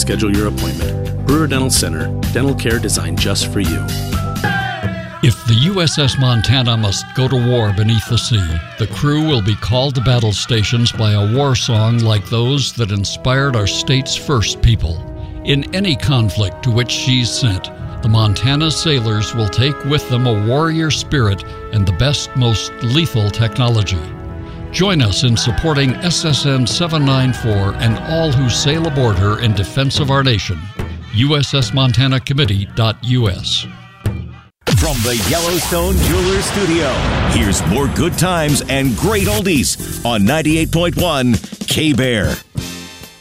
schedule your appointment. Brewer Dental Center, dental care designed just for you. If the USS Montana must go to war beneath the sea, the crew will be called to battle stations by a war song like those that inspired our state's first people. In any conflict to which she's sent, the Montana sailors will take with them a warrior spirit and the best, most lethal technology. Join us in supporting SSN 794 and all who sail aboard her in defense of our nation. USSMontanaCommittee.us. From the Yellowstone Jewelers Studio, here's more good times and great oldies on 98.1 K-Bear.